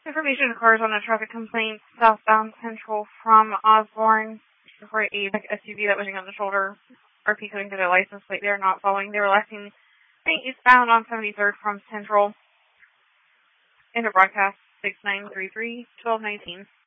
Information occurs on a traffic complaint southbound Central from Osborne for a SUV that was on the shoulder. RP couldn't get a license plate. They are not following. They were lacking eastbound on 73rd from Central. End of broadcast 6933-1219.